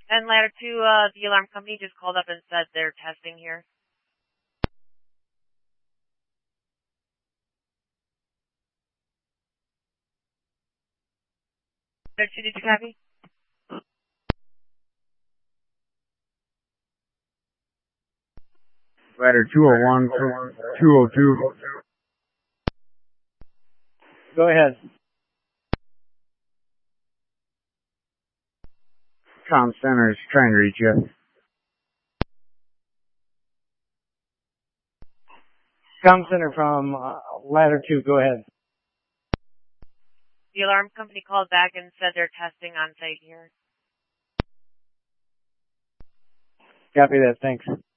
And ladder 2, the alarm company just called up and said they're testing here. Ladder 2, did you copy? Ladder 201, 202. Go ahead. Comm Center is trying to reach you. Comm Center from Ladder 2, go ahead. The alarm company called back and said they're testing on site here. Copy that, thanks.